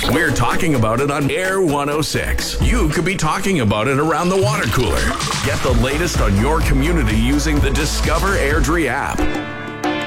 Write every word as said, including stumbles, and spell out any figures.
We're talking about it on Air one oh six. You could be talking about it around the water cooler. Get the latest on your community using the Discover Airdrie app.